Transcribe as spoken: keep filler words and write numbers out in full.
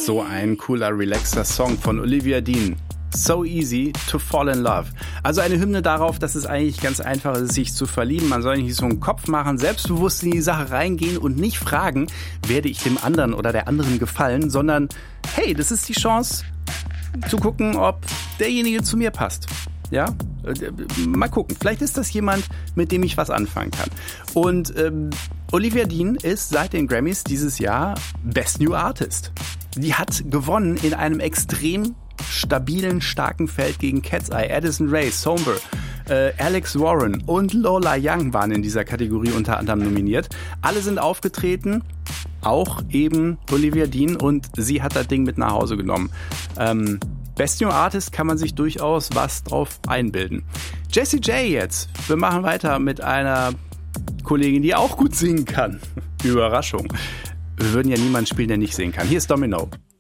So ein cooler, relaxter Song von Olivia Dean. So easy to fall in love. Also eine Hymne darauf, dass es eigentlich ganz einfach ist, sich zu verlieben. Man soll nicht so einen Kopf machen, selbstbewusst in die Sache reingehen und nicht fragen, werde ich dem anderen oder der anderen gefallen, sondern hey, das ist die Chance zu gucken, ob derjenige zu mir passt. Ja, mal gucken. Vielleicht ist das jemand, mit dem ich was anfangen kann. Und ähm, Olivia Dean ist seit den Grammys dieses Jahr Best New Artist. Die hat gewonnen in einem extrem stabilen, starken Feld gegen Cat's Eye. Addison Rae, Somber, äh, Alex Warren und Lola Young waren in dieser Kategorie unter anderem nominiert. Alle sind aufgetreten, auch eben Olivia Dean, und sie hat das Ding mit nach Hause genommen. Ähm, Best New Artist kann man sich durchaus was drauf einbilden. Jessie J jetzt. Wir machen weiter mit einer Kollegin, die auch gut singen kann. Überraschung. Wir würden ja niemanden spielen, der nicht singen kann. Hier ist Domino.